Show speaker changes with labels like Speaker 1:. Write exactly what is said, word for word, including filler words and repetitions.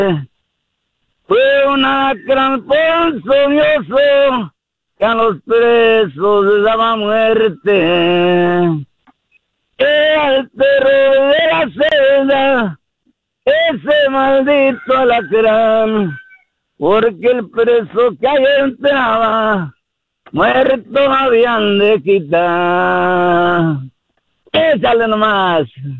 Speaker 1: Fue una gran ponzoñoso que a los presos les daba muerte. Era el terror de la celda, ese maldito alacrán, porque el preso que ahí entraba, muerto habían de quitar. Échale nomás.